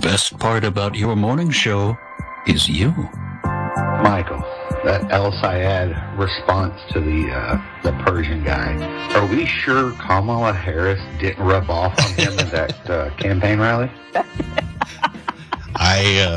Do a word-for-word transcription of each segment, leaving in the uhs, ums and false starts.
best part about your morning show is you. Michael, that El Sayed response to the uh, the Persian guy, are we sure Kamala Harris didn't rub off on him at that uh, campaign rally? I, uh,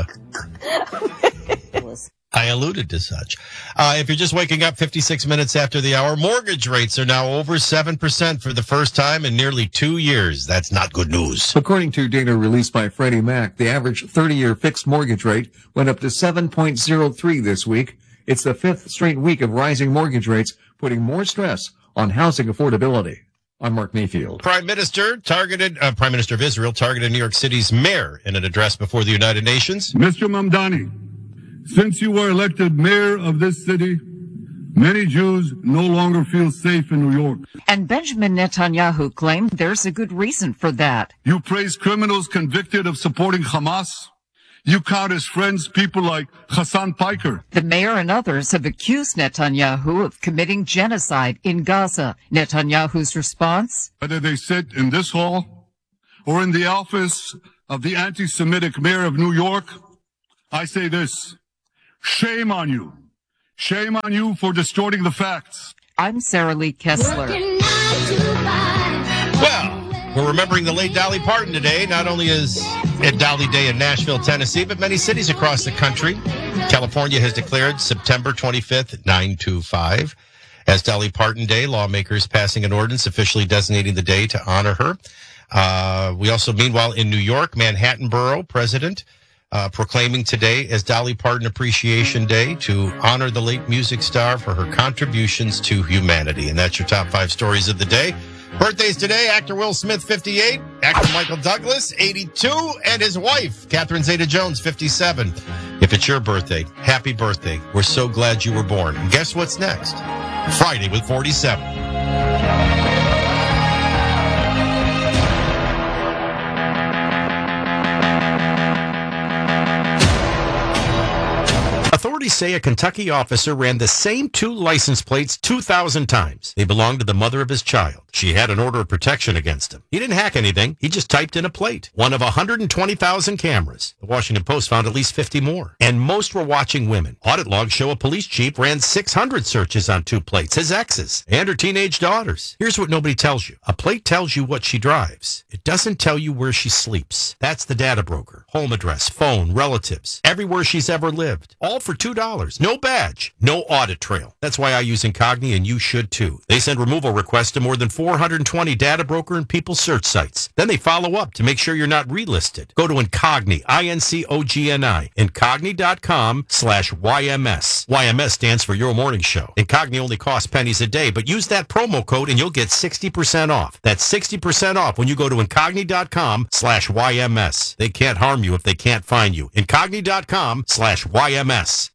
I alluded to such. Uh, if you're just waking up fifty-six minutes after the hour, mortgage rates are now over seven percent for the first time in nearly two years. That's not good news. According to data released by Freddie Mac, the average thirty-year fixed mortgage rate went up to seven point zero three this week. It's the fifth straight week of rising mortgage rates, putting more stress on housing affordability. I'm Mark Mayfield. Prime Minister targeted, uh, Prime Minister of Israel targeted New York City's mayor in an address before the United Nations. Mister Mamdani, since you were elected mayor of this city, many Jews no longer feel safe in New York. And Benjamin Netanyahu claimed there's a good reason for that. You praise criminals convicted of supporting Hamas. You count as friends people like Hassan Piker. The mayor and others have accused Netanyahu of committing genocide in Gaza. Netanyahu's response? Whether they sit in this hall or in the office of the anti-Semitic mayor of New York, I say this. Shame on you. Shame on you for distorting the facts. I'm Sarah Lee Kessler. Well, we're remembering the late Dolly Parton today. Not only is it Dolly Day in Nashville, Tennessee, but many cities across the country. California has declared September twenty-fifth, nine two five, as Dolly Parton Day. Lawmakers passing an ordinance officially designating the day to honor her. Uh, we also, meanwhile, in New York, Manhattan Borough President Uh, proclaiming today as Dolly Parton Appreciation Day to honor the late music star for her contributions to humanity. And that's your top five stories of the day. Birthdays today, actor Will Smith, fifty-eight, actor Michael Douglas, eighty-two, and his wife, Catherine Zeta-Jones, fifty-seven. If it's your birthday, happy birthday. We're so glad you were born. And guess what's next? Friday with forty-seven. Authorities say a Kentucky officer ran the same two license plates two thousand times. They belonged to the mother of his child. She had an order of protection against him. He didn't hack anything. He just typed in a plate. One of one hundred twenty thousand cameras. The Washington Post found at least fifty more. And most were watching women. Audit logs show a police chief ran six hundred searches on two plates, his exes, and her teenage daughters. Here's what nobody tells you. A plate tells you what she drives. It doesn't tell you where she sleeps. That's the data broker. Home address, phone, relatives, everywhere she's ever lived. All for two dollars. No badge. No audit trail. That's why I use Incogni, and you should too. They send removal requests to more than four hundred twenty data broker and people search sites. Then they follow up to make sure you're not relisted. Go to Incogni, I N C O G N I, Incogni.com slash YMS. Y M S stands for Your Morning Show. Incogni only costs pennies a day, but use that promo code and you'll get sixty percent off. That's sixty percent off when you go to Incogni.com slash YMS. They can't harm you if they can't find you. Incogni.com slash YMS.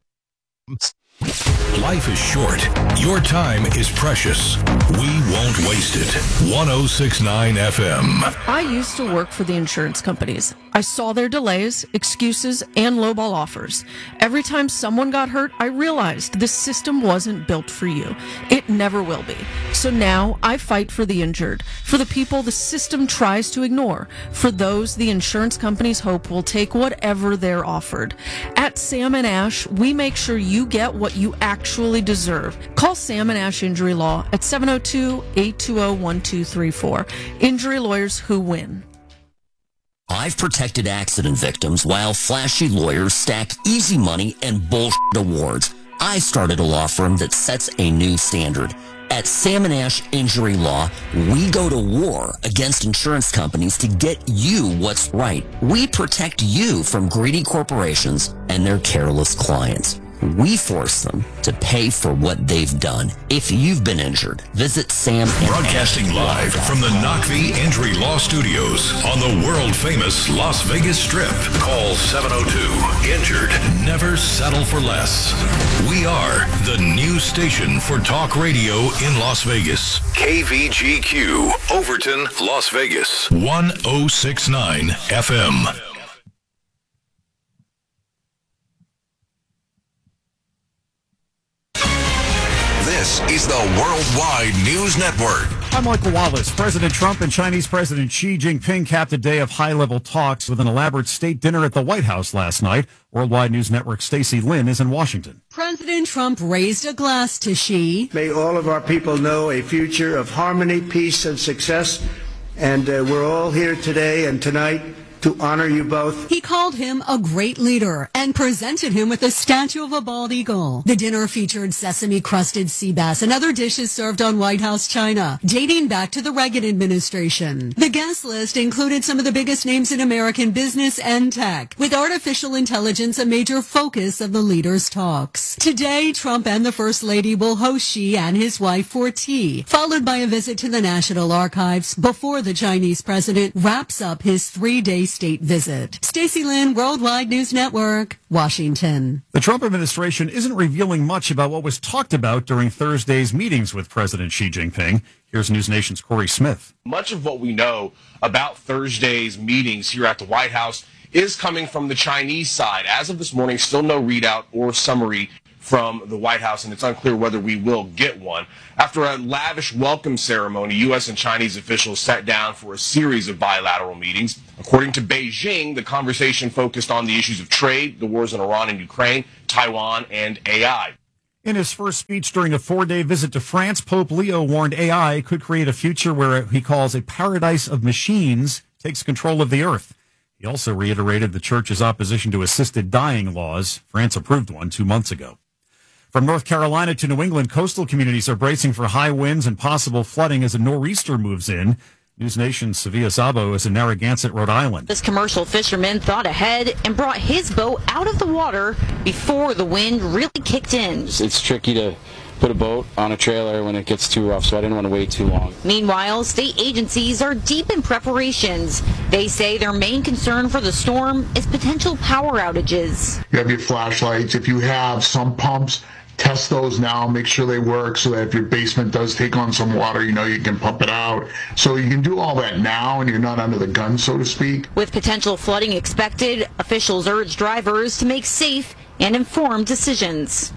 Life is short. Your time is precious. We won't waste it. one oh six point nine F M. I used to work for the insurance companies. I saw their delays, excuses, and lowball offers. Every time someone got hurt, I realized this system wasn't built for you. It never will be. So now I fight for the injured, for the people the system tries to ignore, for those the insurance companies hope will take whatever they're offered. At Sam and Ash, we make sure you get what you actually deserve. Call Sam and Ash Injury Law at seven oh two, eight two oh, one two three four. Injury lawyers who win. I've protected accident victims while flashy lawyers stack easy money and bullshit awards. I started a law firm that sets a new standard. At Sam and Ash Injury Law, we go to war against insurance companies to get you what's right. We protect you from greedy corporations and their careless clients. We force them to pay for what they've done. If you've been injured, visit Sam and Broadcasting Ash. live from the Knockvee Injury Law Studios on the world-famous Las Vegas Strip. Call seven oh two, injured. Never settle for less. We are the new station for talk radio in Las Vegas. K V G Q, Overton, Las Vegas. one oh six point nine F M. This is the Worldwide News Network. I'm Michael Wallace. President Trump and Chinese President Xi Jinping capped a day of high-level talks with an elaborate state dinner at the White House last night. Worldwide News Network Stacey Lynn is in Washington. President Trump raised a glass to Xi. May all of our people know a future of harmony, peace, and success. And uh, we're all here today and tonight to honor you both. He called him a great leader and presented him with a statue of a bald eagle. The dinner featured sesame-crusted sea bass and other dishes served on White House china, dating back to the Reagan administration. The guest list included some of the biggest names in American business and tech, with artificial intelligence a major focus of the leaders' talks. Today, Trump and the First Lady will host Xi and his wife for tea, followed by a visit to the National Archives before the Chinese president wraps up his three-day state visit. Stacey Lynn, Worldwide News Network, Washington. The Trump administration isn't revealing much about what was talked about during Thursday's meetings with President Xi Jinping. Here's News Nation's Corey Smith. Much of what we know about Thursday's meetings here at the White House is coming from the Chinese side. As of this morning, still no readout or summary from the White House, and it's unclear whether we will get one. After a lavish welcome ceremony, U S and Chinese officials sat down for a series of bilateral meetings. According to Beijing, the conversation focused on the issues of trade, the wars in Iran and Ukraine, Taiwan, and A I. In his first speech during a four-day visit to France, Pope Leo warned A I could create a future where he calls a paradise of machines takes control of the earth. He also reiterated the church's opposition to assisted dying laws. France approved one two months ago. From North Carolina to New England, coastal communities are bracing for high winds and possible flooding as a nor'easter moves in. News Nation's Sevilla Sabo is in Narragansett, Rhode Island. This commercial fisherman thought ahead and brought his boat out of the water before the wind really kicked in. It's tricky to put a boat on a trailer when it gets too rough, so I didn't want to wait too long. Meanwhile, state agencies are deep in preparations. They say their main concern for the storm is potential power outages. You have your flashlights. If you have some pumps, test those now, make sure they work so that if your basement does take on some water, you know you can pump it out. So you can do all that now and you're not under the gun, so to speak. With potential flooding expected, officials urge drivers to make safe and informed decisions.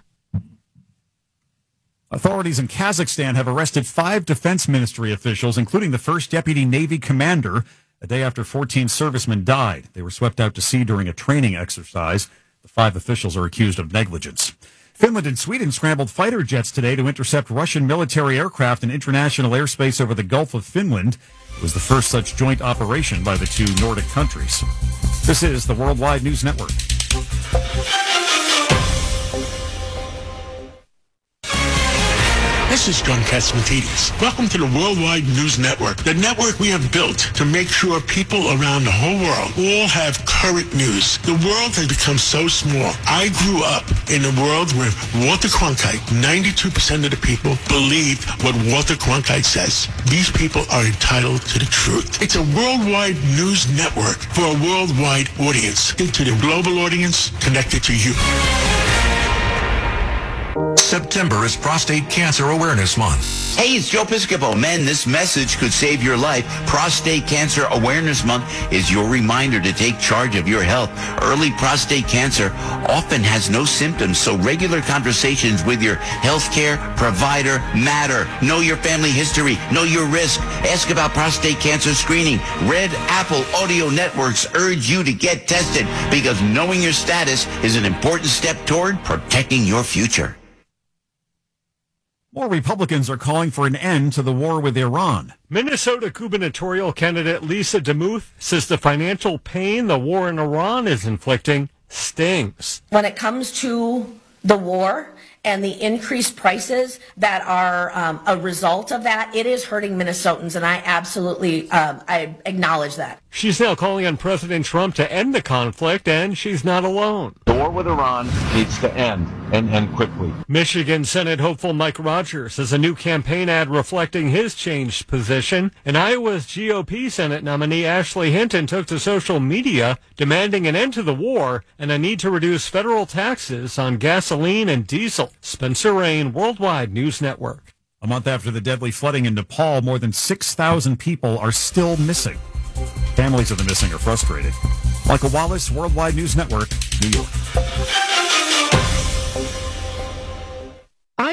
Authorities in Kazakhstan have arrested five Defense Ministry officials, including the first Deputy Navy Commander, a day after fourteen servicemen died. They were swept out to sea during a training exercise. The five officials are accused of negligence. Finland and Sweden scrambled fighter jets today to intercept Russian military aircraft in international airspace over the Gulf of Finland. It was the first such joint operation by the two Nordic countries. This is the Worldwide News Network. This is John Catsimatidis. Welcome to the Worldwide News Network, the network we have built to make sure people around the whole world all have current news. The world has become so small. I grew up in a world where Walter Cronkite, ninety-two percent of the people believed what Walter Cronkite says. These people are entitled to the truth. It's a worldwide news network for a worldwide audience, to the global audience connected to you. September is Prostate Cancer Awareness Month. Hey, it's Joe Piscopo. Men, this message could save your life. Prostate Cancer Awareness Month is your reminder to take charge of your health. Early prostate cancer often has no symptoms, so regular conversations with your healthcare provider matter. Know your family history. Know your risk. Ask about prostate cancer screening. Red Apple Audio Networks urge you to get tested because knowing your status is an important step toward protecting your future. More Republicans are calling for an end to the war with Iran. Minnesota gubernatorial candidate Lisa DeMuth says the financial pain the war in Iran is inflicting stings. When it comes to the war and the increased prices that are um, a result of that, it is hurting Minnesotans, and I absolutely um, I acknowledge that. She's now calling on President Trump to end the conflict, and she's not alone. The war with Iran needs to end, and end quickly. Michigan Senate hopeful Mike Rogers has a new campaign ad reflecting his changed position, and Iowa's G O P Senate nominee Ashley Hinton took to social media demanding an end to the war and a need to reduce federal taxes on gasoline and diesel. Spencer Rain, Worldwide News Network. A month after the deadly flooding in Nepal, more than six thousand people are still missing. Families of the missing are frustrated. Michael Wallace, Worldwide News Network, New York. I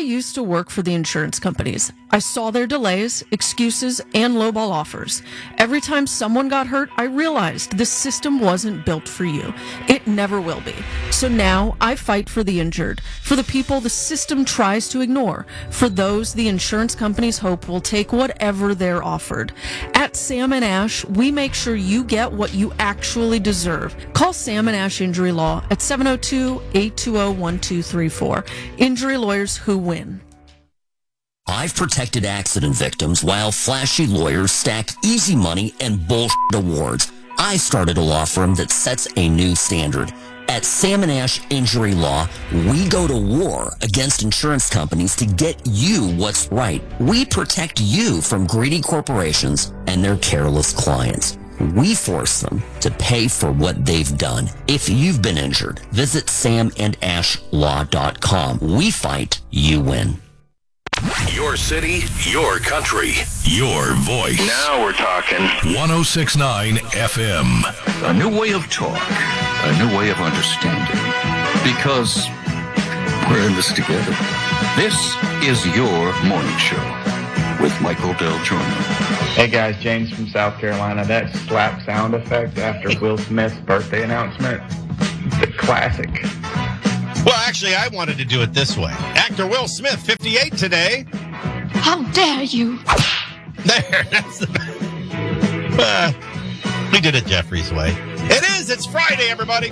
used to work for the insurance companies. I saw their delays, excuses, and lowball offers. Every time someone got hurt, I realized this system wasn't built for you. It never will be. So now I fight for the injured, for the people the system tries to ignore, for those the insurance companies hope will take whatever they're offered. At Sam and Ash, we make sure you get what you actually deserve. Call Sam and Ash Injury Law at seven oh two, eight two oh, one two three four. Injury lawyers who win. I've protected accident victims while flashy lawyers stack easy money and bullshit awards. I started a law firm that sets a new standard. At Sam and Ash Injury Law, we go to war against insurance companies to get you what's right. We protect you from greedy corporations and their careless clients. We force them to pay for what they've done. If you've been injured, visit sam and ash law dot com. We fight, you win. Your city, your country, your voice. Now we're talking. ten sixty-nine F M. A new way of talk. A new way of understanding. Because we're in this together. This is your morning show with Michael Del Giorno. Hey guys, James from South Carolina. That slap sound effect after Will Smith's birthday announcement, the classic. Well, actually, I wanted to do it this way. Actor Will Smith, fifty-eight today. How dare you? There, that's the... Uh, we did it Jeffrey's way. It is, it's Friday, everybody.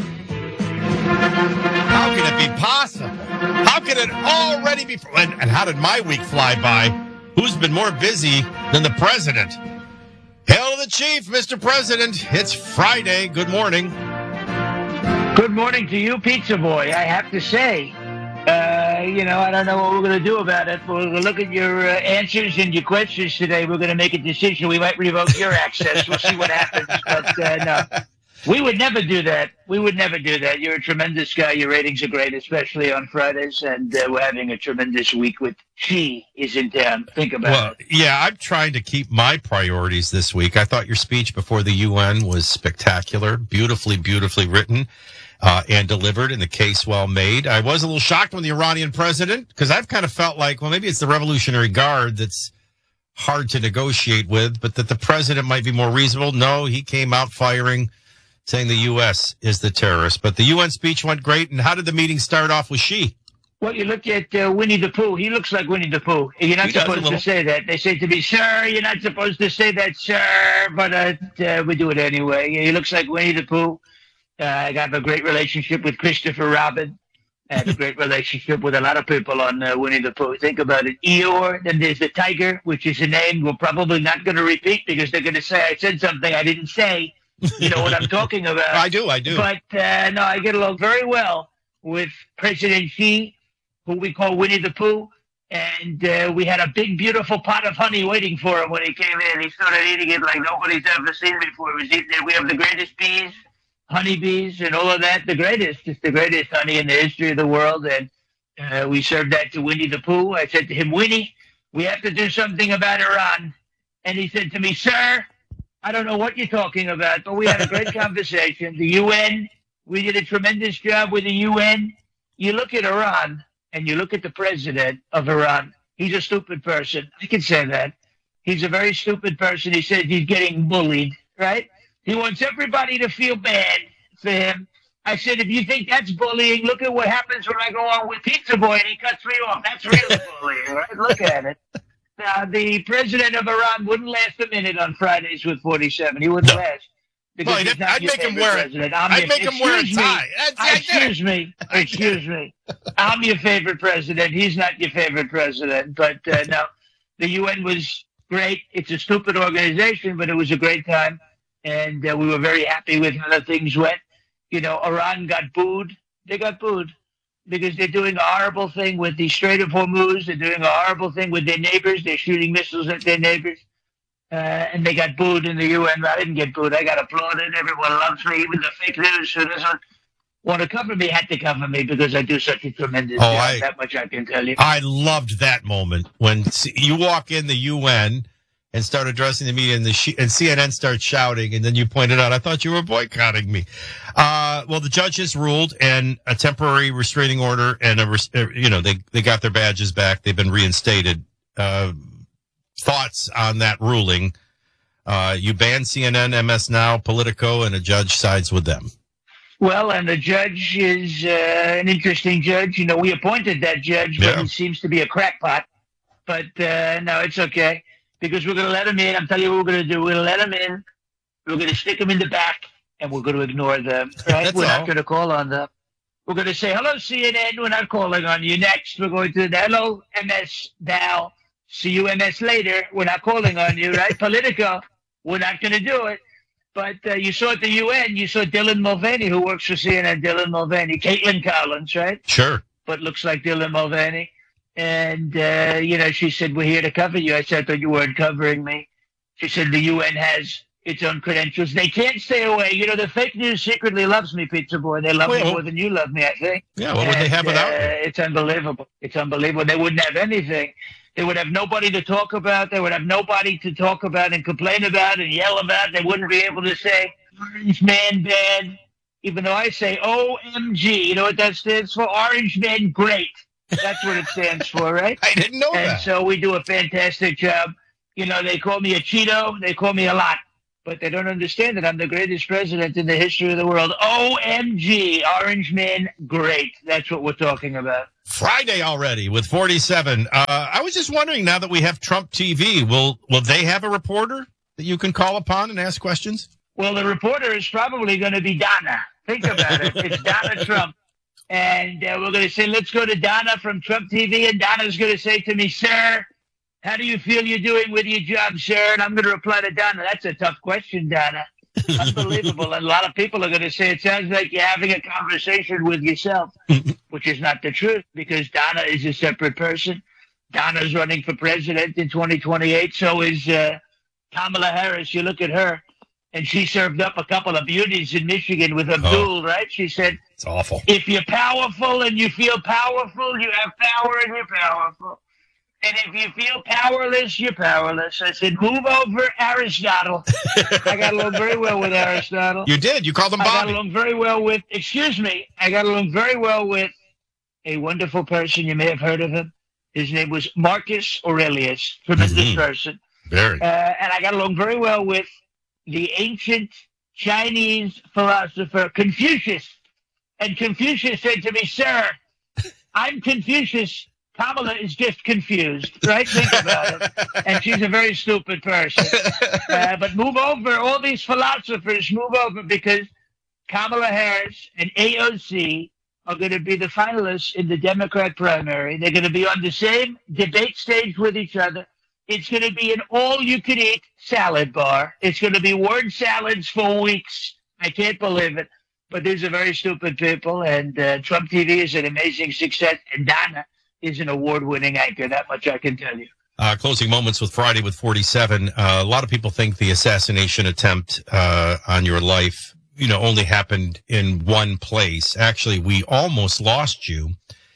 How can it be possible? How can it already be... And, and how did my week fly by? Who's been more busy than the president? Hail to the chief, Mister President. It's Friday. Good morning. Good morning to you, Pizza Boy. I have to say, uh, you know, I don't know what we're going to do about it. We're going to look at your uh, answers and your questions today. We're going to make a decision. We might revoke your access. We'll see what happens. But uh, no, we would never do that. We would never do that. You're a tremendous guy. Your ratings are great, especially on Fridays. And uh, we're having a tremendous week with She is in town. Think about well, it. Yeah, I'm trying to keep my priorities this week. I thought your speech before the U N was spectacular, beautifully, beautifully written. Uh, and delivered, and the case well made. I was a little shocked when the Iranian president, because I've kind of felt like, well, maybe it's the Revolutionary Guard that's hard to negotiate with, but that the president might be more reasonable. No, he came out firing, saying the U S is the terrorist. But the U N speech went great, and how did the meeting start off with She? Well, you look at uh, Winnie the Pooh. He looks like Winnie the Pooh. You're not He does a supposed little. to say that. They say to me, sir, you're not supposed to say that, sir, but uh, uh, we do it anyway. He looks like Winnie the Pooh. Uh, I have a great relationship with Christopher Robin. I have a great relationship with a lot of people on uh, Winnie the Pooh. Think about it. Eeyore, then there's the tiger, which is a name we're probably not going to repeat because they're going to say I said something I didn't say. You know what I'm talking about. I do, I do. But, uh, no, I get along very well with President Xi, who we call Winnie the Pooh. And uh, we had a big, beautiful pot of honey waiting for him when he came in. He started eating it like nobody's ever seen before. He was eating it. We have the greatest bees. Honeybees and all of that, the greatest. It's the greatest honey in the history of the world. And uh, we served that to Winnie the Pooh. I said to him, Winnie, we have to do something about Iran. And he said to me, sir, I don't know what you're talking about, but we had a great conversation. The U N, we did a tremendous job with the U N. You look at Iran and you look at the president of Iran. He's a stupid person. I can say that. He's a very stupid person. He says he's getting bullied, right? He wants everybody to feel bad for him. I said, if you think that's bullying, look at what happens when I go on with Pizza Boy and he cuts me off. That's really bullying, right? Look at it. Now, the president of Iran wouldn't last a minute on Fridays with forty-seven. He wouldn't No. last. Because Well, he's I'd- not I'd your make him favorite wear it. president. I'm I'd your- make him wear a excuse me. tie. That's- I get Excuse it. me. Excuse me. I'm your favorite president. He's not your favorite president. But, uh, no, the U N was great. It's a stupid organization, but it was a great time. And uh, we were very happy with how the things went. You know, Iran got booed. They got booed because they're doing a horrible thing with the Strait of Hormuz. They're doing a horrible thing with their neighbors. They're shooting missiles at their neighbors. Uh, and they got booed in the U N. I didn't get booed. I got applauded. Everyone loves me. Even the fake news who doesn't want to cover me had to cover me because I do such a tremendous Oh, job. I- That much I can tell you. I loved that moment when see, you walk in the U N and start addressing the media, and, the sh- and C N N starts shouting, and then you pointed out, I thought you were boycotting me. Uh, well, the judge has ruled, and a temporary restraining order, and, a res- you know, they, they got their badges back. They've been reinstated. Uh, thoughts on that ruling? Uh, you ban C N N, M S Now, Politico, and a judge sides with them. Well, and the judge is uh, an interesting judge. You know, we appointed that judge, but Yeah. he seems to be a crackpot. But uh, no, it's okay, because we're going to let him in. I'm telling you what we're going to do. We're going to let him in. We're going to stick him in the back, and we're going to ignore them. Right? That's we're all. not going to call on them. We're going to say, hello, C N N. We're not calling on you. Next, we're going to, hello, M S Now. See you M S later. We're not calling on you, right? Politico, we're not going to do it. But uh, you saw at the U N, you saw Dylan Mulvaney, who works for C N N, Dylan Mulvaney, Caitlin Collins, right? Sure. But looks like Dylan Mulvaney. And, uh, you know, she said, we're here to cover you. I said, I thought you weren't covering me. She said, the U N has its own credentials. They can't stay away. You know, the fake news secretly loves me, Pizza Boy. They love Well, me more than you love me, I think. Yeah, what would they have without uh, you? It's unbelievable. It's unbelievable. They wouldn't have anything. They would have nobody to talk about. They would have nobody to talk about and complain about and yell about. They wouldn't be able to say, Orange Man bad, even though I say O M G. You know what that stands for? Orange Man Great. That's what it stands for, right? I didn't know and that. And so we do a fantastic job. You know, they call me a Cheeto. They call me a lot. But they don't understand that I'm the greatest president in the history of the world. O M G, Orange Man Great. That's what we're talking about. Friday already with forty-seven. Uh, I was just wondering, now that we have Trump T V, will will they have a reporter that you can call upon and ask questions? Well, the reporter is probably going to be Donna. Think about it. It's Donna Trump. And uh, we're going to say, let's go to Donna from Trump T V. And Donna's going to say to me, sir, how do you feel you're doing with your job, sir? And I'm going to reply to Donna, that's a tough question, Donna. Unbelievable. And a lot of people are going to say, it sounds like you're having a conversation with yourself, which is not the truth, because Donna is a separate person. Donna's running for president in twenty twenty-eight. So is uh, Kamala Harris. You look at her, and she served up a couple of beauties in Michigan with Abdul, oh, right? She said, it's awful. If you're powerful and you feel powerful, you have power and you're powerful. And if you feel powerless, you're powerless. I said, move over, Aristotle. I got along very well with Aristotle. You did. You called him Bobby. I got along very well with, excuse me, I got along very well with a wonderful person. You may have heard of him. His name was Marcus Aurelius. Tremendous mm-hmm. person. Very. Uh, and I got along very well with the ancient Chinese philosopher Confucius. And Confucius said to me, sir, I'm Confucius. Kamala is just confused, right? Think about it. And she's a very stupid person. Uh, but move over. All these philosophers move over, because Kamala Harris and A O C are going to be the finalists in the Democrat primary. They're going to be on the same debate stage with each other. It's going to be an all-you-can-eat salad bar. It's going to be word salads for weeks. I can't believe it. But these are very stupid people, and uh, Trump T V is an amazing success, and Donna is an award-winning anchor. That much I can tell you. Uh, closing moments with Friday with forty-seven. Uh, a lot of people think the assassination attempt uh, on your life, you know, only happened in one place. Actually, we almost lost you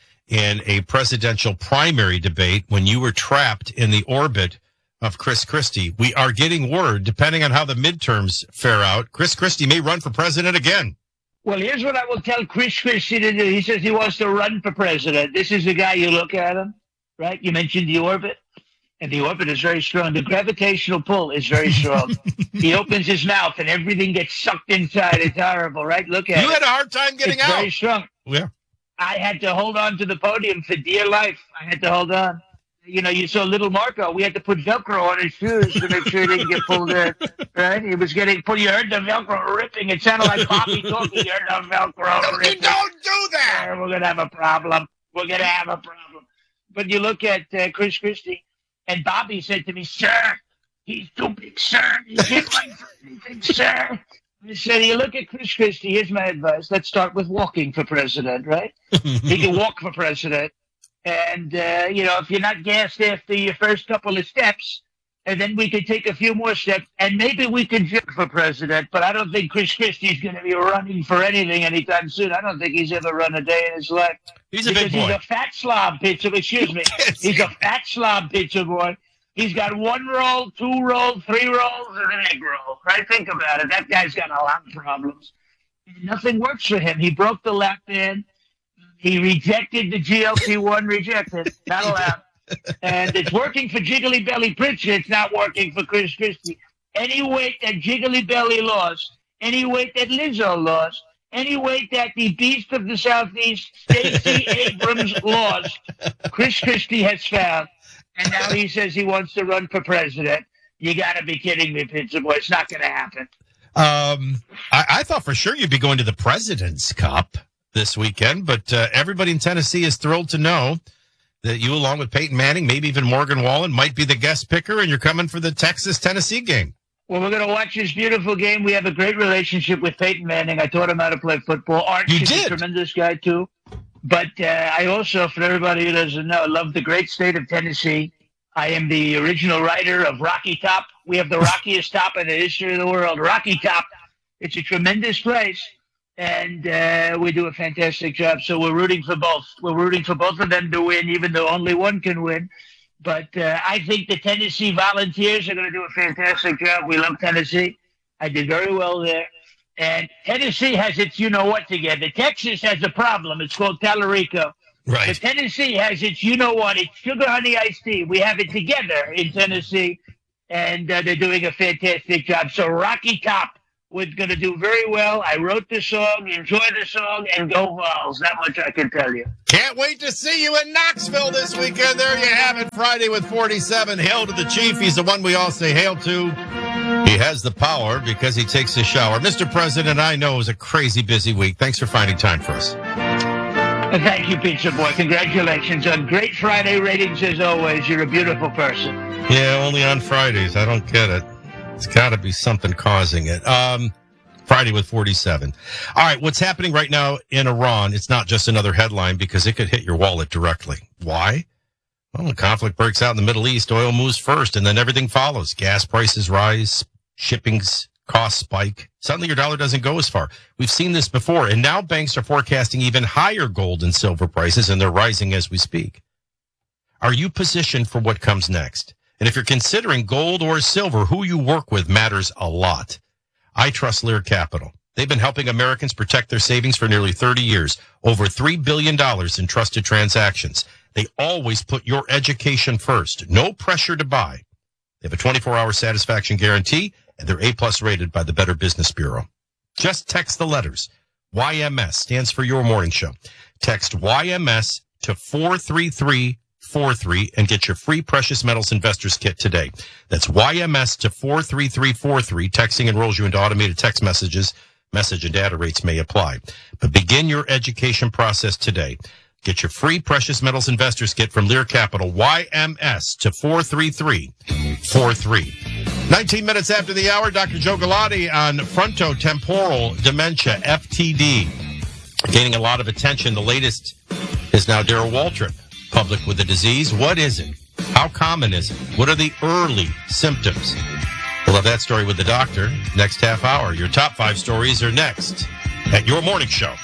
in a presidential primary debate when you were trapped in the orbit of Chris Christie. We are getting word, depending on how the midterms fare out, Chris Christie may run for president again. Well, here's what I will tell Chris Christie to do. He says he wants to run for president. This is the guy, you look at him, right? You mentioned the orbit, and the orbit is very strong. The gravitational pull is very strong. He opens his mouth, and everything gets sucked inside. It's horrible, right? Look at you it. You had a hard time getting it's out. It's very strong. Yeah. I had to hold on to the podium for dear life. I had to hold on. You know, you saw little Marco. We had to put Velcro on his shoes to make sure he didn't get pulled in. Right? He was getting pulled. You heard the Velcro ripping. It sounded like Bobby talking. You heard the Velcro no, ripping. You don't do that. Yeah, we're going to have a problem. We're going to have a problem. But you look at uh, Chris Christie, and Bobby said to me, sir, he's too big, sir. He can't run for anything, sir. I said, you look at Chris Christie. Here's my advice. Let's start with walking for president, right? He can walk for president. And, uh, you know, if you're not gassed after your first couple of steps, and then we could take a few more steps, and maybe we could jump for president. But I don't think Chris Christie's going to be running for anything anytime soon. I don't think he's ever run a day in his life. He's a because big boy. He's a fat slob pizza. Excuse me. He's a fat slob pizza boy. He's got one roll, two rolls, three rolls, and an egg roll. Right? Think about it. That guy's got a lot of problems. Nothing works for him. He broke the lap band. He rejected the G L P one, rejected, not allowed. And it's working for Jiggly Belly Pritchard. It's not working for Chris Christie. Any weight that Jiggly Belly lost, any weight that Lizzo lost, any weight that the Beast of the Southeast, Stacey Abrams, lost, Chris Christie has found. And now he says he wants to run for president. You got to be kidding me, Pizza Boy. It's not going to happen. Um, I, I thought for sure you'd be going to the President's Cup this weekend, but uh, everybody in Tennessee is thrilled to know that you, along with Peyton Manning, maybe even Morgan Wallen, might be the guest picker, and you're coming for the Texas-Tennessee game. Well, we're going to watch this beautiful game. We have a great relationship with Peyton Manning. I taught him how to play football. Arch You is did? a tremendous guy, too. But uh, I also, for everybody who doesn't know, love the great state of Tennessee. I am the original writer of Rocky Top. We have the rockiest top in the history of the world. Rocky Top. It's a tremendous place, and uh, we do a fantastic job. So we're rooting for both. We're rooting for both of them to win, even though only one can win. But uh, I think the Tennessee Volunteers are going to do a fantastic job. We love Tennessee. I did very well there. And Tennessee has its you-know-what together. Texas has a problem. It's called Tallarico. Right. But Tennessee has its you-know-what. It's sugar honey iced tea. We have it together in Tennessee, and uh, they're doing a fantastic job. So Rocky Top was going to do very well. I wrote the song, enjoy the song, and go Vols. That much I can tell you. Can't wait to see you in Knoxville this weekend. There you have it, Friday with forty-seven. Hail to the Chief. He's the one we all say hail to. He has the power because he takes a shower. Mister President, I know it was a crazy busy week. Thanks for finding time for us. And thank you, Pizza Boy. Congratulations on great Friday ratings as always. You're a beautiful person. Yeah, only on Fridays. I don't get it. It's got to be something causing it. Um, Friday with forty-seven. All right, what's happening right now in Iran, it's not just another headline because it could hit your wallet directly. Why? Well, the conflict breaks out in the Middle East. Oil moves first, and then everything follows. Gas prices rise, shipping's costs spike. Suddenly your dollar doesn't go as far. We've seen this before, and now banks are forecasting even higher gold and silver prices, and they're rising as we speak. Are you positioned for what comes next? And if you're considering gold or silver, who you work with matters a lot. I trust Lear Capital. They've been helping Americans protect their savings for nearly thirty years, over three billion dollars in trusted transactions. They always put your education first. No pressure to buy. They have a twenty-four hour satisfaction guarantee, and they're A-plus rated by the Better Business Bureau. Just text the letters. Y M S stands for Your Morning Show. Text Y M S to four three three four three and get your free Precious Metals Investors Kit today. That's Y M S to four three three four three. Texting enrolls you into automated text messages. Message and data rates may apply. But begin your education process today. Get your free Precious Metals Investors Kit from Lear Capital. Y M S to four three three four three. nineteen minutes after the hour, Doctor Joe Galati on frontotemporal dementia, F T D. Gaining a lot of attention. The latest is now Darrell Waltrip, public with the disease. What is it? How common is it? What are the early symptoms? We'll have that story with the doctor next half hour. Your top five stories are next at Your Morning Show.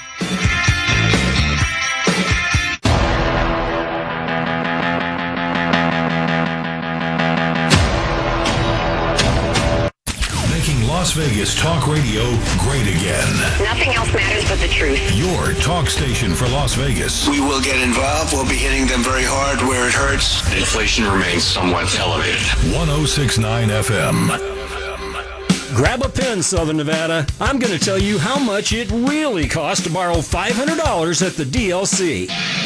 Making Las Vegas talk radio great again. Nothing else matters but the truth. Your talk station for Las Vegas. We will get involved. We'll be hitting them very hard where it hurts. Inflation remains somewhat elevated. one oh six point nine F M. Grab a pen, Southern Nevada. I'm going to tell you how much it really costs to borrow five hundred dollars at the D L C.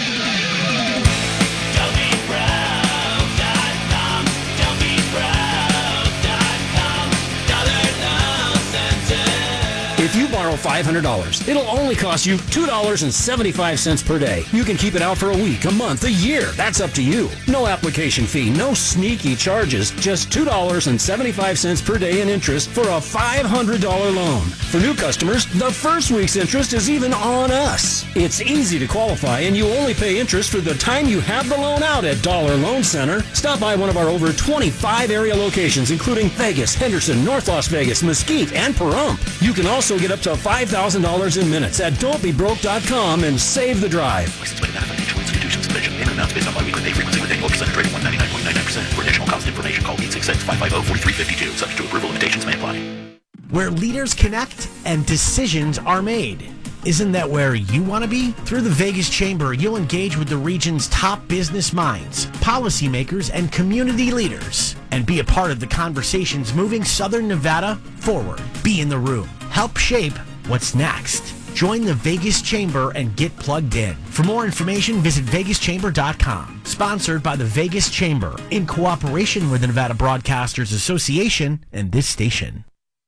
If you borrow five hundred dollars, it'll only cost you two dollars and seventy-five cents per day. You can keep it out for a week, a month, a year. That's up to you. No application fee, no sneaky charges, just two dollars and seventy-five cents per day in interest for a five hundred dollars loan. For new customers, the first week's interest is even on us. It's easy to qualify, and you only pay interest for the time you have the loan out at Dollar Loan Center. Stop by one of our over twenty-five area locations, including Vegas, Henderson, North Las Vegas, Mesquite, and Pahrump. You can also get up to five thousand dollars in minutes at don't be broke dot com and save the drive. Licensed by the Nevada Financial Institutions Commission. Payment amounts based on biweekly pay frequency with a low percentage rate of one hundred ninety-nine point nine nine percent. For additional costs, cost information. Call eight six six, five five zero, four three five two. Subject to approval, limitations may apply. Where leaders connect and decisions are made. Isn't that where you want to be? Through the Vegas Chamber, you'll engage with the region's top business minds, policymakers, and community leaders, and be a part of the conversations moving Southern Nevada forward. Be in the room. Help shape what's next. Join the Vegas Chamber and get plugged in. For more information, visit vegas chamber dot com. Sponsored by the Vegas Chamber, in cooperation with the Nevada Broadcasters Association and this station.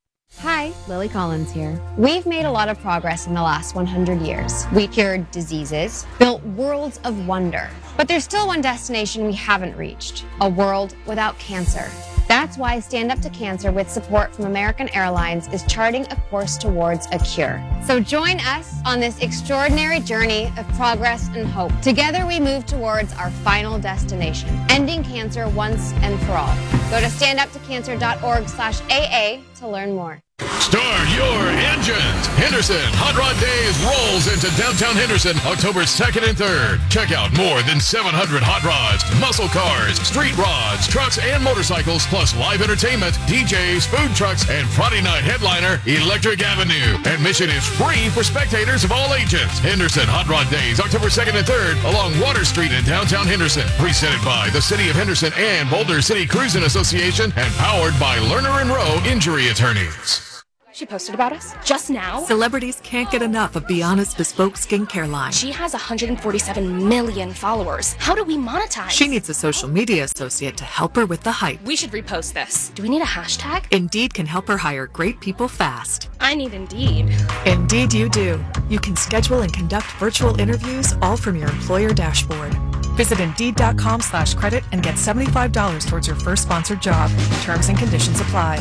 Hi, Lily Collins here. We've made a lot of progress in the last one hundred years. We cured diseases, built worlds of wonder. But there's still one destination we haven't reached, a world without cancer. That's why Stand Up to Cancer, with support from American Airlines, is charting a course towards a cure. So join us on this extraordinary journey of progress and hope. Together we move towards our final destination, ending cancer once and for all. Go to stand up to cancer dot org slash A A to learn more. Start your engines. Henderson Hot Rod Days rolls into downtown Henderson October second and third. Check out more than seven hundred hot rods, muscle cars, street rods, trucks, and motorcycles, plus live entertainment, D Js, food trucks, and Friday night headliner, Electric Avenue. Admission is free for spectators of all ages. Henderson Hot Rod Days, October second and third, along Water Street in downtown Henderson. Presented by the City of Henderson and Boulder City Cruising Association, and powered by Lerner and Rowe Injury Attorneys. She posted about us just now. Celebrities can't get enough of Bianna's bespoke skincare line. She has one hundred forty-seven million followers. How do we monetize? She needs a social media associate to help her with the hype. We should repost this. Do we need a hashtag? Indeed can help her hire great people fast. I need Indeed. Indeed you do. You can schedule and conduct virtual interviews all from your employer dashboard. Visit Indeed.com slash credit and get seventy-five dollars towards your first sponsored job. Terms and conditions apply.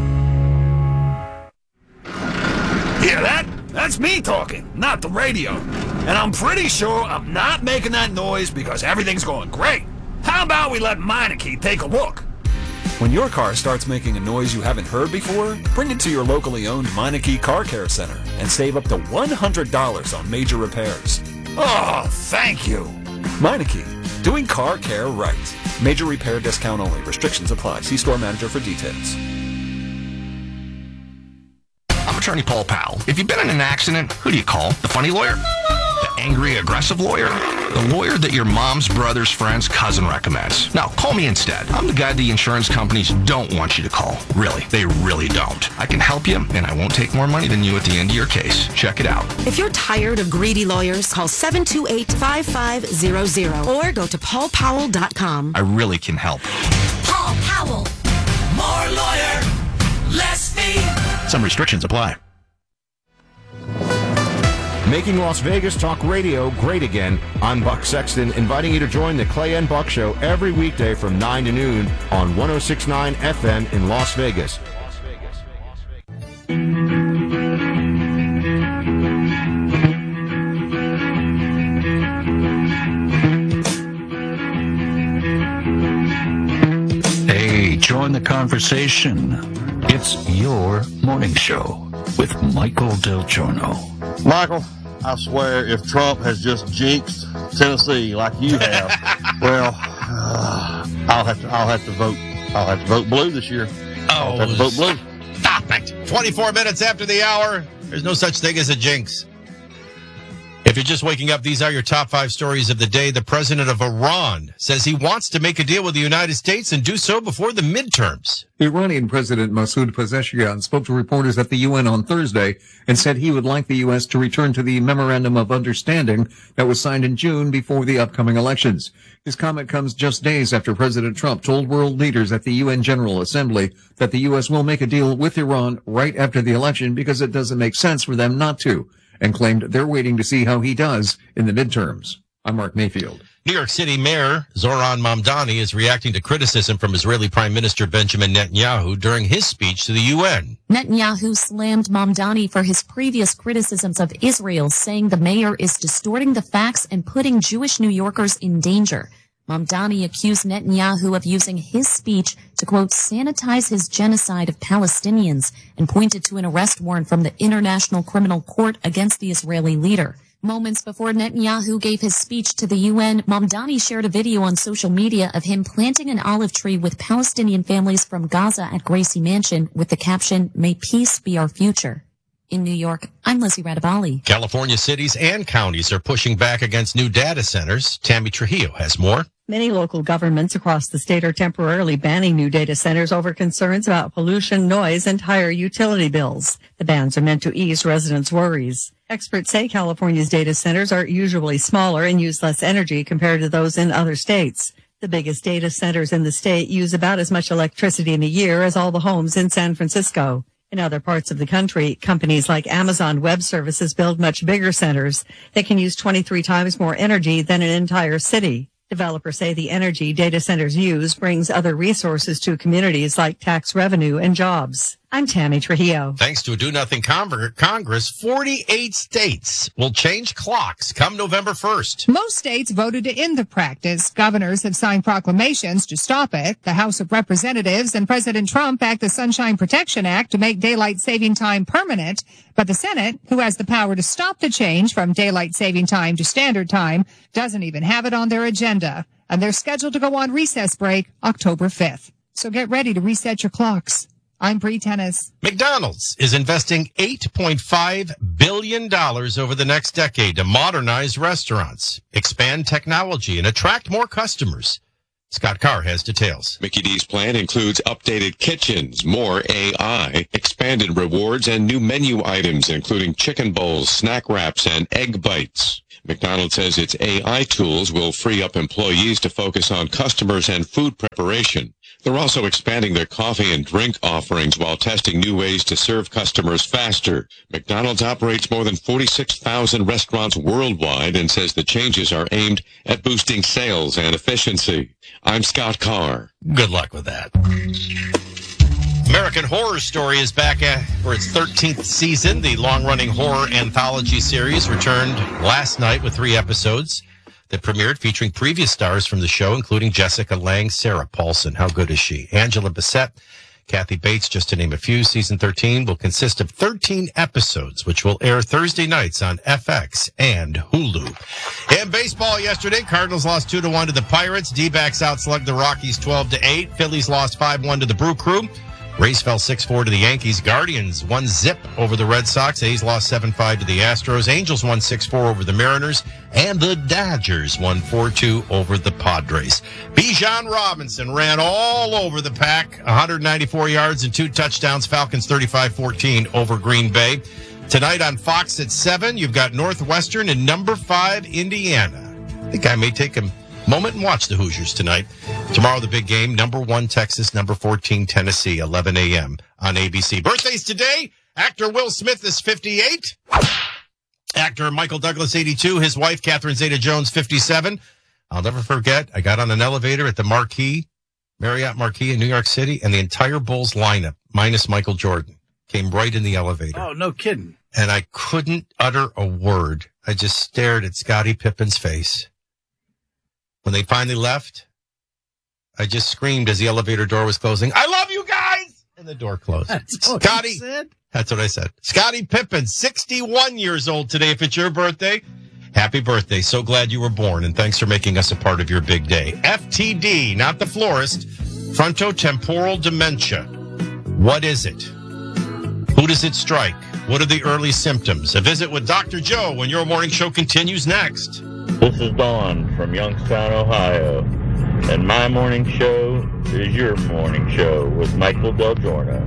Hear that? That's me talking, not the radio. And I'm pretty sure I'm not making that noise because everything's going great. How about we let Meineke take a look? When your car starts making a noise you haven't heard before, bring it to your locally owned Meineke Car Care Center and save up to one hundred dollars on major repairs. Oh, thank you. Meineke, doing car care right. Major repair discount only. Restrictions apply. See store manager for details. I'm Attorney Paul Powell. If you've been in an accident, who do you call? The funny lawyer? The angry, aggressive lawyer? The lawyer that your mom's brother's friend's cousin recommends? No, call me instead. I'm the guy the insurance companies don't want you to call. Really, they really don't. I can help you, and I won't take more money than you at the end of your case. Check it out. If you're tired of greedy lawyers, call seven two eight, five five zero zero or go to paul powell dot com. I really can help. Paul Powell. More lawyer, less fee. Some restrictions apply. Making Las Vegas talk radio great again. I'm Buck Sexton, inviting you to join the Clay and Buck Show every weekday from nine to noon on one oh six point nine F M in Las Vegas. Hey, join the conversation. It's your morning show with Michael Del Giorno. Michael, I swear, if Trump has just jinxed Tennessee like you have, well, uh, I'll have to, I'll have to vote, I'll have to vote blue this year. I'll have to vote blue. Stop it! twenty-four minutes after the hour. There's no such thing as a jinx. If you're just waking up, these are your top five stories of the day. The president of Iran says he wants to make a deal with the United States and do so before the midterms. Iranian President Masoud Pezeshkian spoke to reporters at the U N on Thursday and said he would like the U S to return to the Memorandum of Understanding that was signed in June before the upcoming elections. His comment comes just days after President Trump told world leaders at the U N General Assembly that the U S will make a deal with Iran right after the election because it doesn't make sense for them not to, and claimed they're waiting to see how he does in the midterms. I'm Mark Mayfield. New York City Mayor Zoran Mamdani is reacting to criticism from Israeli Prime Minister Benjamin Netanyahu during his speech to the U N. Netanyahu slammed Mamdani for his previous criticisms of Israel, saying the mayor is distorting the facts and putting Jewish New Yorkers in danger. Mamdani accused Netanyahu of using his speech to, quote, sanitize his genocide of Palestinians and pointed to an arrest warrant from the International Criminal Court against the Israeli leader. Moments before Netanyahu gave his speech to the U N, Mamdani shared a video on social media of him planting an olive tree with Palestinian families from Gaza at Gracie Mansion with the caption, "May peace be our future." In New York, I'm Lizzie Radabali. California cities and counties are pushing back against new data centers. Tammy Trujillo has more. Many local governments across the state are temporarily banning new data centers over concerns about pollution, noise, and higher utility bills. The bans are meant to ease residents' worries. Experts say California's data centers are usually smaller and use less energy compared to those in other states. The biggest data centers in the state use about as much electricity in a year as all the homes in San Francisco. In other parts of the country, companies like Amazon Web Services build much bigger centers that can use twenty-three times more energy than an entire city. Developers say the energy data centers use brings other resources to communities like tax revenue and jobs. I'm Tammy Trujillo. Thanks to a do-nothing Congress, forty-eight states will change clocks come November first. Most states voted to end the practice. Governors have signed proclamations to stop it. The House of Representatives and President Trump backed the Sunshine Protection Act to make daylight saving time permanent. But the Senate, who has the power to stop the change from daylight saving time to standard time, doesn't even have it on their agenda. And they're scheduled to go on recess break October fifth. So get ready to reset your clocks. I'm Bree Tennis. McDonald's is investing eight point five billion dollars over the next decade to modernize restaurants, expand technology, and attract more customers. Scott Carr has details. Mickey D's plan includes updated kitchens, more A I, expanded rewards, and new menu items, including chicken bowls, snack wraps, and egg bites. McDonald's says its A I tools will free up employees to focus on customers and food preparation. They're also expanding their coffee and drink offerings while testing new ways to serve customers faster. McDonald's operates more than forty-six thousand restaurants worldwide and says the changes are aimed at boosting sales and efficiency. I'm Scott Carr. Good luck with that. American Horror Story is back for its thirteenth season. The long-running horror anthology series returned last night with three episodes that premiered, featuring previous stars from the show, including Jessica Lange, Sarah Paulson. How good is she? Angela Bassett, Kathy Bates, just to name a few. Season thirteen will consist of thirteen episodes, which will air Thursday nights on F X and Hulu. In baseball yesterday, Cardinals lost two to one to the Pirates. D-backs outslugged the Rockies twelve to eight. Phillies lost five one to the Brew Crew. Rays fell six four to the Yankees. Guardians won zip over the Red Sox. A's lost seven five to the Astros. Angels won six four over the Mariners. And the Dodgers won four two over the Padres. Bijan Robinson ran all over the pack. one hundred ninety-four yards and two touchdowns. Falcons thirty-five fourteen over Green Bay. Tonight on Fox at seven, you've got Northwestern and number five, Indiana. I think I may take a moment and watch the Hoosiers tonight. Tomorrow, the big game, number one, Texas, number fourteen, Tennessee, eleven a.m. on A B C. Birthdays today, actor Will Smith is fifty-eight. Actor Michael Douglas, eighty-two. His wife, Catherine Zeta-Jones, fifty-seven. I'll never forget, I got on an elevator at the Marquis, Marriott Marquis in New York City, and the entire Bulls lineup, minus Michael Jordan, came right in the elevator. Oh, no kidding. And I couldn't utter a word. I just stared at Scottie Pippen's face. When they finally left, I just screamed as the elevator door was closing, "I love you guys!" And the door closed. That's what Scottie, you said? That's what I said. Scottie Pippen, sixty-one years old today. If it's your birthday, happy birthday. So glad you were born, and thanks for making us a part of your big day. F T D, not the florist, frontotemporal dementia. What is it? Who does it strike? What are the early symptoms? A visit with Doctor Joe when your morning show continues next. This is Dawn from Youngstown, Ohio, and my morning show is your morning show with Michael Del Giorno.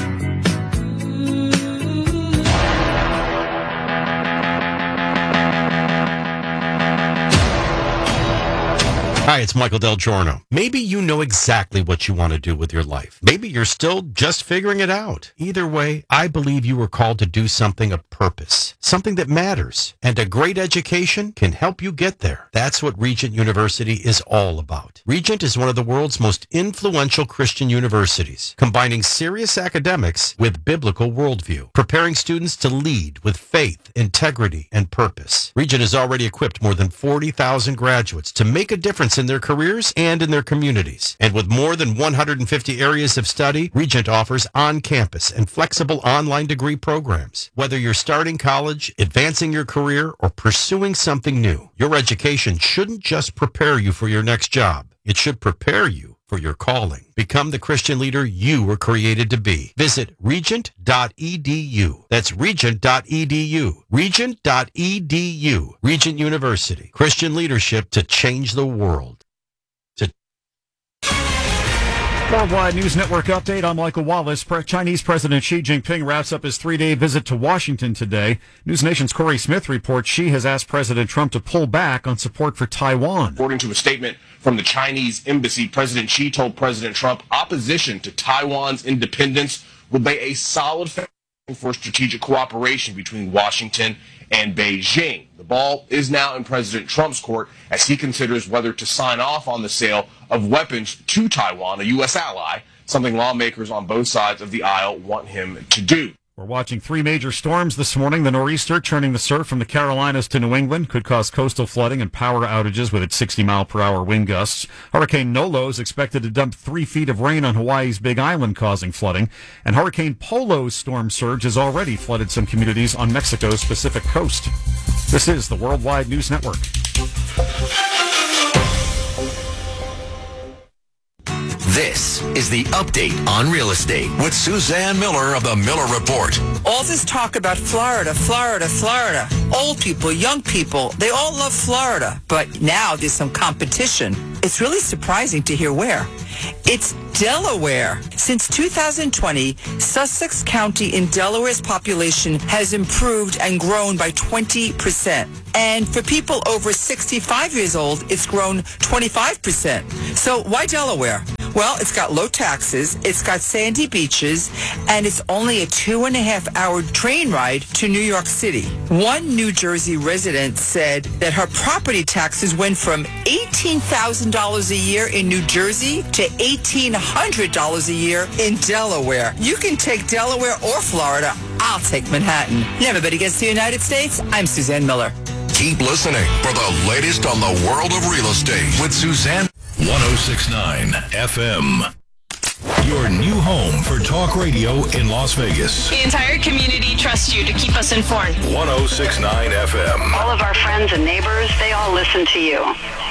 Hi, it's Michael Del Giorno. Maybe you know exactly what you want to do with your life. Maybe you're still just figuring it out. Either way, I believe you were called to do something of purpose, something that matters, and a great education can help you get there. That's what Regent University is all about. Regent is one of the world's most influential Christian universities, combining serious academics with biblical worldview, preparing students to lead with faith, integrity, and purpose. Regent has already equipped more than forty thousand graduates to make a difference advance in their careers and in their communities. And with more than one hundred fifty areas of study, Regent offers on-campus and flexible online degree programs. Whether you're starting college, advancing your career, or pursuing something new, your education shouldn't just prepare you for your next job. It should prepare you for your calling. Become the Christian leader you were created to be. Visit regent dot e d u. That's regent dot e d u. regent dot e d u. Regent University. Christian leadership to change the world. Worldwide News Network update. I'm Michael Wallace. Pre- Chinese President Xi Jinping wraps up his three-day visit to Washington today. News Nation's Corey Smith reports Xi has asked President Trump to pull back on support for Taiwan. According to a statement from the Chinese embassy, President Xi told President Trump opposition to Taiwan's independence would lay a solid foundation for strategic cooperation between Washington and Beijing. The ball is now in President Trump's court as he considers whether to sign off on the sale of weapons to Taiwan, a U S ally, something lawmakers on both sides of the aisle want him to do. We're watching three major storms this morning. The nor'easter churning the surf from the Carolinas to New England could cause coastal flooding and power outages with its sixty mile per hour wind gusts. Hurricane Nolo is expected to dump three feet of rain on Hawaii's Big Island, causing flooding. And Hurricane Polo's storm surge has already flooded some communities on Mexico's Pacific coast. This is the Worldwide News Network. This is the Update on Real Estate with Suzanne Miller of the Miller Report. All this talk about Florida, Florida, Florida. Old people, young people, they all love Florida. But now there's some competition. It's really surprising to hear where. It's Delaware. Since two thousand twenty, Sussex County in Delaware's population has improved and grown by twenty percent. And for people over sixty-five years old, it's grown twenty-five percent. So why Delaware? Well, it's got low taxes, it's got sandy beaches, and it's only a two and a half hour train ride to New York City. One New Jersey resident said that her property taxes went from eighteen thousand dollars a year in New Jersey to eighteen hundred dollars a year in Delaware. You can take Delaware or Florida. I'll take Manhattan. Everybody gets to the United States. I'm Suzanne Miller. Keep listening for the latest on the world of real estate with Suzanne. one oh six point nine F M. Your new home for talk radio in Las Vegas. The entire community trusts you to keep us informed. one oh six point nine F M. All of our friends and neighbors, they all listen to you.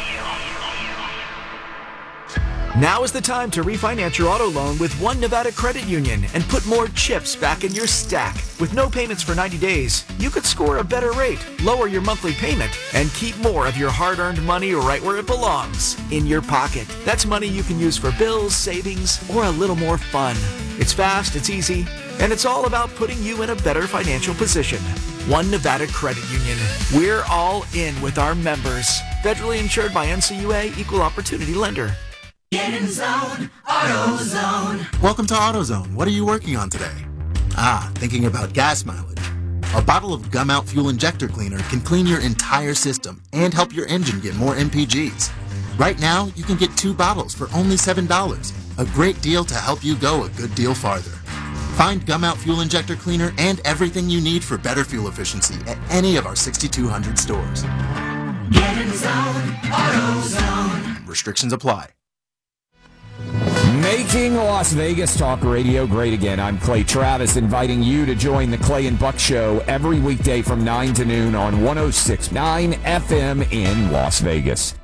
Now is the time to refinance your auto loan with One Nevada Credit Union and put more chips back in your stack. With no payments for ninety days, you could score a better rate, lower your monthly payment, and keep more of your hard-earned money right where it belongs, in your pocket. That's money you can use for bills, savings, or a little more fun. It's fast, it's easy, and it's all about putting you in a better financial position. One Nevada Credit Union. We're all in with our members. Federally insured by N C U A, Equal Opportunity Lender. Get in zone, AutoZone. Welcome to AutoZone. What are you working on today? Ah, thinking about gas mileage. A bottle of Gum Out Fuel Injector Cleaner can clean your entire system and help your engine get more M P Gs. Right now, you can get two bottles for only seven dollars. A great deal to help you go a good deal farther. Find Gum Out Fuel Injector Cleaner and everything you need for better fuel efficiency at any of our sixty-two hundred stores. Get in zone, AutoZone. Restrictions apply. Making Las Vegas Talk Radio great again. I'm Clay Travis, inviting you to join the Clay and Buck Show every weekday from nine to noon on one oh six point nine F M in Las Vegas.